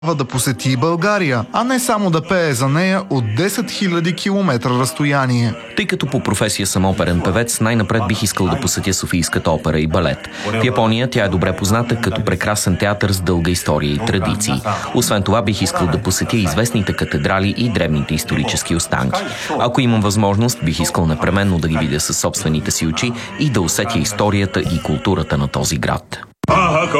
да посети България, а не само да пее за нея от 10 000 км разстояние. Тъй като по професия съм оперен певец, най-напред бих искал да посетя Софийската опера и балет. В Япония тя е добре позната като прекрасен театър с дълга история и традиции. Освен това бих искал да посетя известните катедрали и древните исторически останки. Ако имам възможност, бих искал непременно да ги видя със собствените си очи и да усетя историята и културата на този град.